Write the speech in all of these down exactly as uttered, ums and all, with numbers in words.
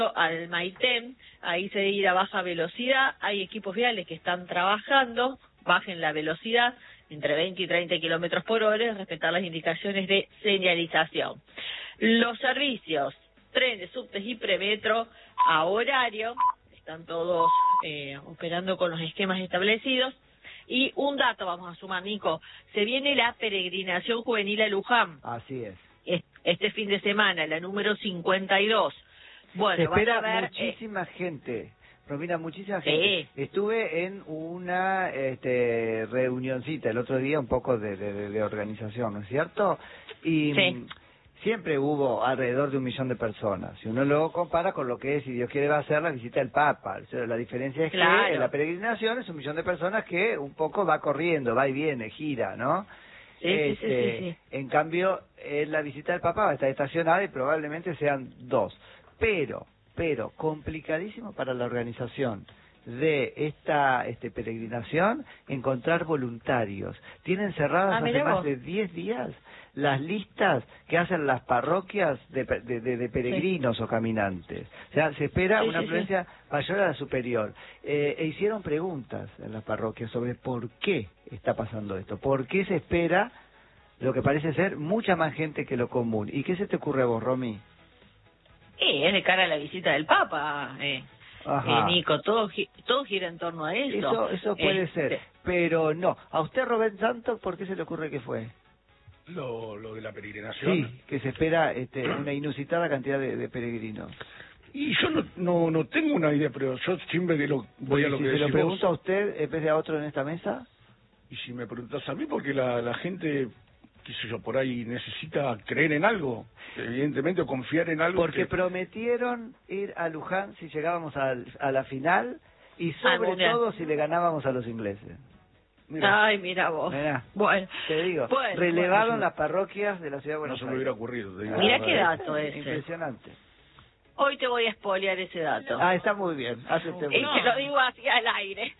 al Maitén, ahí se ir a baja velocidad, hay equipos viales que están trabajando, bajen la velocidad entre veinte y treinta kilómetros por hora y respetar las indicaciones de señalización. Los servicios, trenes, subtes y premetro a horario, están todos eh, operando con los esquemas establecidos. Y un dato vamos a sumar, Nico, se viene la peregrinación juvenil a Luján. Así es. Este fin de semana, la número cincuenta y dos. Bueno, se espera van a ver, muchísima eh, gente, Romina, muchísima gente. Sí. Estuve en una este, reunioncita el otro día, un poco de, de, de organización, ¿no es cierto? Y sí. siempre hubo alrededor de un millón de personas. Si uno lo compara con lo que es, si Dios quiere, va a ser la visita del Papa. O sea, la diferencia es Claro. que en la peregrinación es un millón de personas que un poco va corriendo, va y viene, gira, ¿no? Sí, este, sí, sí, sí, sí. En cambio, en la visita del Papa va a estar estacionada y probablemente sean dos. Pero, pero, complicadísimo para la organización de esta este, peregrinación encontrar voluntarios. Tienen cerradas Ah, hace más vos. de diez días las listas que hacen las parroquias de, de, de, de peregrinos sí. o caminantes. O sea, se espera sí, una sí, afluencia sí. mayor a la superior. Eh, e hicieron preguntas en las parroquias sobre por qué está pasando esto, por qué se espera lo que parece ser mucha más gente que lo común. ¿Y qué se te ocurre a vos, Romy? Sí, es de cara a la visita del Papa, eh. Eh, Nico, todo, todo gira en torno a eso. Eso, eso puede eh, ser, pero no. ¿A usted, Robert Santos, por qué se le ocurre que fue? Lo, lo de la peregrinación. Sí, que se espera este, una inusitada cantidad de, de peregrinos. Y yo no, no no tengo una idea, pero yo siempre que lo voy a lo si que se decís lo pregunto vos, a usted en vez de a otro en esta mesa. Y si me preguntas a mí, porque la, la gente, qué sé yo, por ahí necesita creer en algo, evidentemente, o confiar en algo. Porque que... prometieron ir a Luján si llegábamos a, a la final y sobre ah, todo si le ganábamos a los ingleses. Mirá. Ay, mira vos. Mirá, bueno, te digo, bueno, relevaron bueno. las parroquias de la ciudad de Buenos Aires. No se me hubiera ocurrido. Te digo. Mirá qué dato ese. Impresionante. Hoy te voy a espolear ese dato. Ah, está muy bien. Hace usted muy y bien. te lo digo así al aire.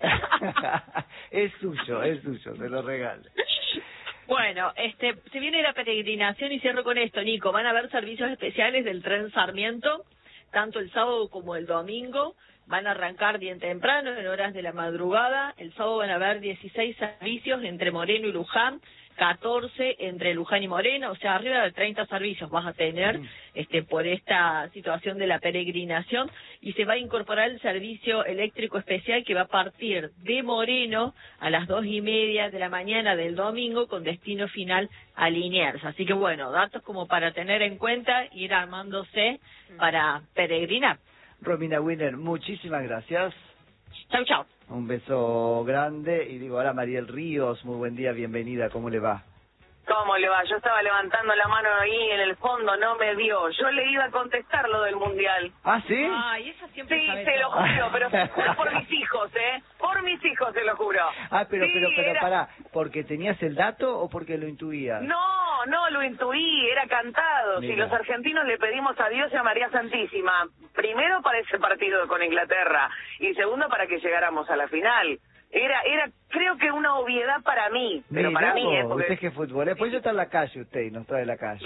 Es suyo, es suyo, se lo regalo. Bueno, este, se viene la peregrinación y cierro con esto, Nico. Van a haber servicios especiales del tren Sarmiento, tanto el sábado como el domingo. Van a arrancar bien temprano, en horas de la madrugada. El sábado van a haber dieciséis servicios entre Moreno y Luján, catorce entre Luján y Moreno, o sea, arriba de treinta servicios vas a tener mm. este por esta situación de la peregrinación, y se va a incorporar el servicio eléctrico especial que va a partir de Moreno a las dos y media de la mañana del domingo con destino final a Liniers. Así que bueno, datos como para tener en cuenta, ir armándose mm. para peregrinar. Romina Winner, muchísimas gracias. Chau, chau. Un beso grande y digo, hola Mariel Ríos, muy buen día, bienvenida, ¿cómo le va? ¿Cómo le va? Yo estaba levantando la mano ahí en el fondo, no me dio. Yo le iba a contestar lo del Mundial. ¿Ah, sí? Ay, esa siempre Sí, se lo juro, pero juro por mis hijos, ¿eh? Por mis hijos se lo juro. Ah, pero, sí, pero, pero, era... pará, ¿porque tenías el dato o porque lo intuías? No, no, lo intuí, era cantado. Mira. Si los argentinos le pedimos a Dios y a María Santísima, primero para ese partido con Inglaterra, y segundo para que llegáramos a la final. Era, era, creo que una obviedad para mí, pero Mirá para mí, vos, ¿eh? Porque... usted es que fútbol, después sí. Yo está en la calle usted y no está en la calle.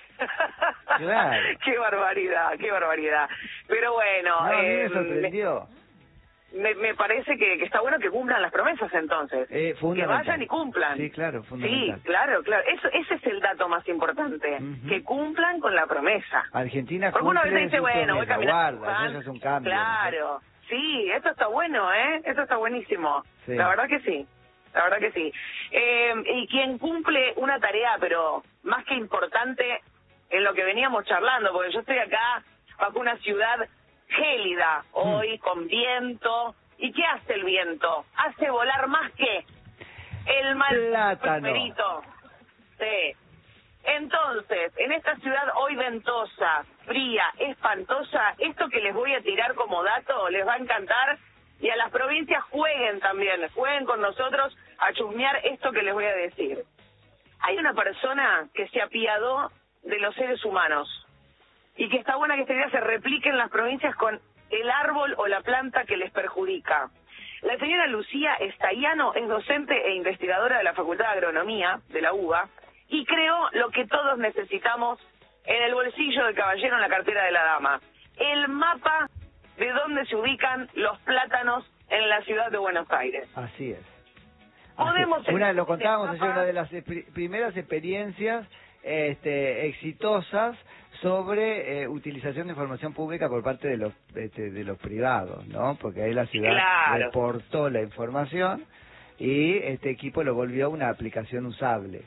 Claro. Qué barbaridad, qué barbaridad. Pero bueno, no, a mí eh, me sorprendió. Me, me parece que, que está bueno que cumplan las promesas entonces. Eh, que vayan y cumplan. Sí, claro, fundamental. Sí, claro, claro. Eso, ese es el dato más importante. Uh-huh. Que cumplan con la promesa. Argentina Porque cumple uno a veces dice, bueno, voy caminando. Guarda, eso es un cambio. Claro. ¿No? Sí, eso está bueno, ¿eh? Eso está buenísimo. Sí. La verdad que sí. La verdad que sí. Eh, y quien cumple una tarea, pero más que importante en lo que veníamos charlando, porque yo estoy acá bajo una ciudad gélida hoy, mm. con viento. ¿Y qué hace el viento? Hace volar más que el mal primerito. Sí. Entonces, en esta ciudad hoy ventosa, fría, espantosa, esto que les voy a tirar como dato les va a encantar, y a las provincias jueguen también, jueguen con nosotros a chusmear esto que les voy a decir. Hay una persona que se apiadó de los seres humanos y que está buena que esta idea se replique en las provincias con el árbol o la planta que les perjudica. La señora Lucía Estaiano es docente e investigadora de la Facultad de Agronomía de la U B A y creó lo que todos necesitamos en el bolsillo del caballero, en la cartera de la dama. el mapa de dónde se ubican los plátanos en la ciudad de Buenos Aires. Así es. Podemos Así, una, lo contábamos mapa... ayer, una de las pr primeras experiencias este, exitosas sobre eh, utilización de información pública por parte de los este, de los privados, ¿no? Porque ahí la ciudad claro. reportó la información y este equipo lo volvió una aplicación usable.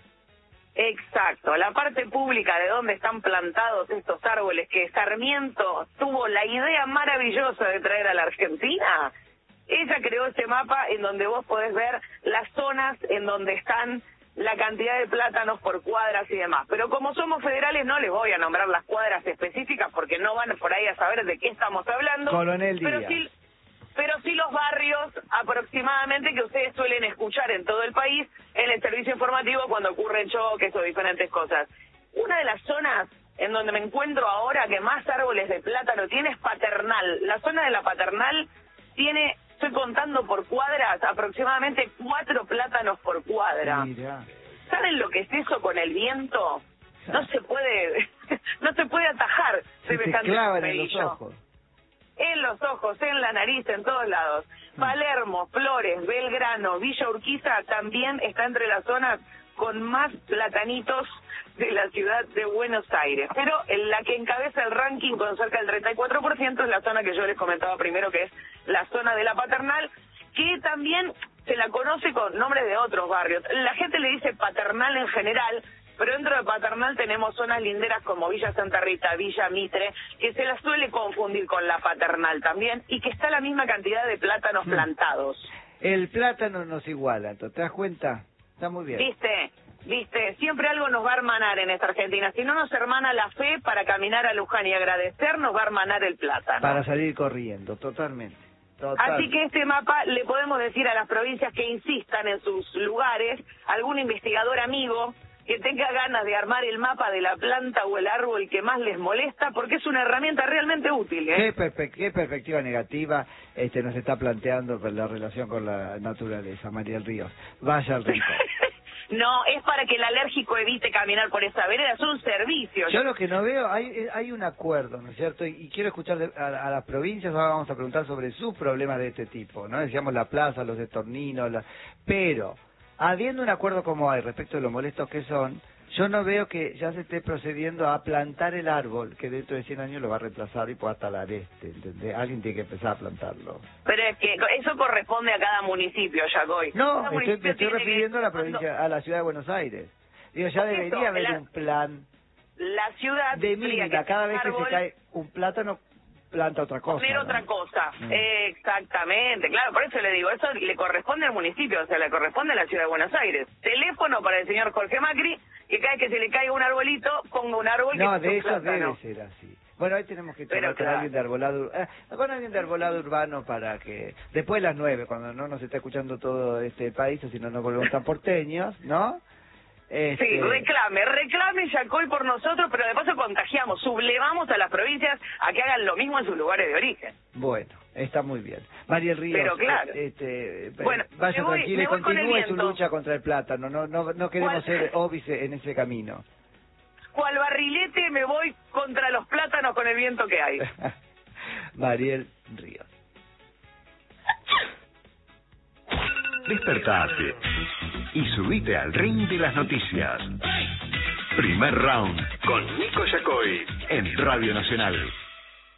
Exacto, la parte pública de dónde están plantados estos árboles que Sarmiento tuvo la idea maravillosa de traer a la Argentina. Ella creó este mapa en donde vos podés ver las zonas en donde están la cantidad de plátanos por cuadras y demás. Pero como somos federales no les voy a nombrar las cuadras específicas porque no van por ahí a saber de qué estamos hablando. Coronel Díaz. Pero sí, pero sí los barrios aproximadamente que ustedes suelen escuchar en todo el país en el servicio informativo cuando ocurren choques o diferentes cosas. Una de las zonas en donde me encuentro ahora que más árboles de plátano tiene es Paternal. La zona de la Paternal tiene, estoy contando por cuadras, aproximadamente cuatro plátanos por cuadra. Mira. ¿Saben lo que es eso con el viento? No se puede, no se puede atajar semejante clavan en los ojos. En los ojos, en la nariz, en todos lados. Palermo, Flores, Belgrano, Villa Urquiza también está entre las zonas con más platanitos de la ciudad de Buenos Aires. Pero en la que encabeza el ranking con cerca del treinta y cuatro por ciento es la zona que yo les comentaba primero, que es la zona de la Paternal, que también se la conoce con nombres de otros barrios. La gente le dice Paternal en general, pero dentro de Paternal tenemos zonas linderas como Villa Santa Rita, Villa Mitre, que se las suele confundir con la Paternal también, y que está la misma cantidad de plátanos hmm. plantados. El plátano nos iguala, ¿te das cuenta? Está muy bien. ¿Viste? ¿Viste? Siempre algo nos va a hermanar en esta Argentina. Si no nos hermana la fe para caminar a Luján y agradecer, nos va a hermanar el plátano. Para salir corriendo, totalmente. Total. Así que este mapa le podemos decir a las provincias que insistan en sus lugares, algún investigador amigo que tenga ganas de armar el mapa de la planta o el árbol que más les molesta, porque es una herramienta realmente útil, ¿eh? ¿Qué, perpe qué perspectiva negativa este nos está planteando con la relación con la naturaleza, Mariel Ríos? Vaya al rico. No, es para que el alérgico evite caminar por esa vereda, es un servicio. Yo lo que no veo, hay hay un acuerdo, ¿no es cierto? Y, y quiero escuchar de, a, a las provincias, ahora vamos a preguntar sobre sus problemas de este tipo, ¿no? Decíamos la plaza, los estorninos, la... pero... habiendo un acuerdo como hay respecto de lo molestos que son, yo no veo que ya se esté procediendo a plantar el árbol que dentro de cien años lo va a reemplazar y pueda talar este, ¿entendés? Alguien tiene que empezar a plantarlo. Pero es que eso corresponde a cada municipio, Yagoy. No, me estoy, me estoy refiriendo que... a la provincia, a la ciudad de Buenos Aires. Digo, ya debería eso, haber la... un plan la ciudad de mínima, cada vez árbol... que se cae un plátano, planta otra cosa. Poner ¿no? otra cosa, mm. exactamente, claro, por eso le digo, eso le corresponde al municipio, o sea, le corresponde a la ciudad de Buenos Aires. Teléfono para el señor Jorge Macri, que cada vez que se le caiga un arbolito, ponga un árbol. No, que de eso plátano. Debe ser así. Bueno, hoy tenemos que charlar con claro. alguien de arbolado, eh, con alguien de arbolado urbano para que, después de las nueve, cuando no nos está escuchando todo este país, o si no nos volvemos tan porteños, ¿no? Este... Sí, reclame, reclame Yacoy por nosotros, pero de paso contagiamos, sublevamos a las provincias a que hagan lo mismo en sus lugares de origen. Bueno, está muy bien. Mariel Ríos, pero claro. este, bueno, vaya voy, tranquila y continúe su lucha contra el plátano, no no no queremos ser óbice en ese camino. Cual barrilete me voy contra los plátanos con el viento que hay. Mariel Ríos. Despertate y subite al ring de las noticias. Primer round con Nico Yacoy en Radio Nacional.